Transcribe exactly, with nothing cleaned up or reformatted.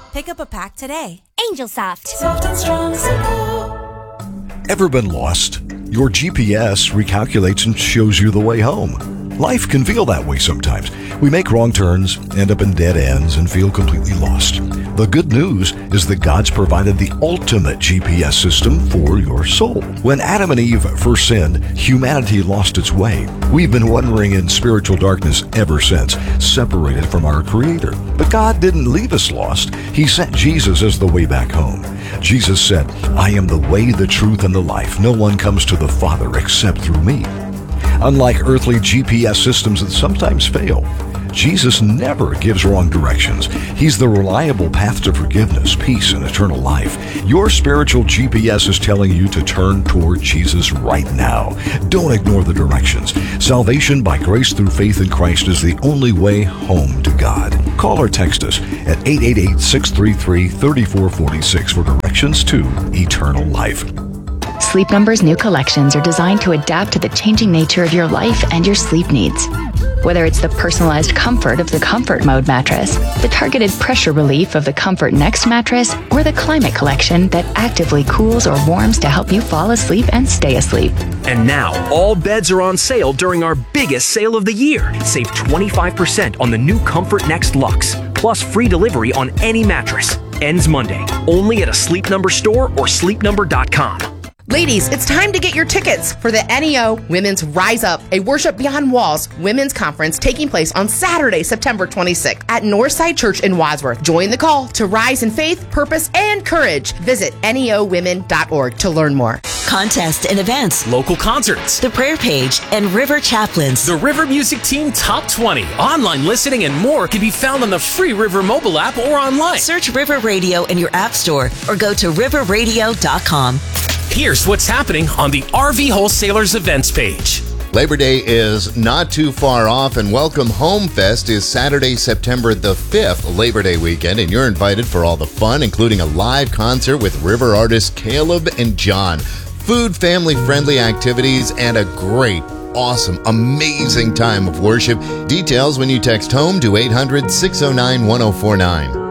Pick up a pack today. Angel Soft. Soft and strong, simple. Ever been lost? Your G P S recalculates and shows you the way home. Life can feel that way sometimes. We make wrong turns, end up in dead ends, and feel completely lost. The good news is that God's provided the ultimate G P S system for your soul. When Adam and Eve first sinned, humanity lost its way. We've been wandering in spiritual darkness ever since, separated from our Creator. But God didn't leave us lost. He sent Jesus as the way back home. Jesus said, "I am the way, the truth, and the life. No one comes to the Father except through me." Unlike earthly G P S systems that sometimes fail, Jesus never gives wrong directions. He's the reliable path to forgiveness, peace, and eternal life. Your spiritual G P S is telling you to turn toward Jesus right now. Don't ignore the directions. Salvation by grace through faith in Christ is the only way home to God. Call or text us at eight eight eight, six three three, three four four six for directions to eternal life. Sleep Number's new collections are designed to adapt to the changing nature of your life and your sleep needs. Whether it's the personalized comfort of the Comfort Mode mattress, the targeted pressure relief of the Comfort Next mattress, or the Climate Collection that actively cools or warms to help you fall asleep and stay asleep. And now, all beds are on sale during our biggest sale of the year. Save twenty-five percent on the new Comfort Next Luxe, plus free delivery on any mattress. Ends Monday, only at a Sleep Number store or sleep number dot com. Ladies, it's time to get your tickets for the N E O Women's Rise Up, a Worship Beyond Walls women's conference taking place on Saturday, September twenty-sixth at Northside Church in Wadsworth. Join the call to rise in faith, purpose, and courage. Visit N E O women dot org to learn more. Contests and events, local concerts, the prayer page, and River Chaplains. The River Music Team Top twenty, online listening, and more can be found on the free River mobile app or online. Search River Radio in your app store or go to river radio dot com. Here's what's happening on the R V Wholesalers events page. Labor Day is not too far off, and Welcome Home Fest is Saturday, September the fifth, Labor Day weekend, and you're invited for all the fun, including a live concert with River artists Caleb and John, food, family-friendly activities, and a great, awesome, amazing time of worship. Details when you text HOME to eight hundred, six oh nine, one oh four nine.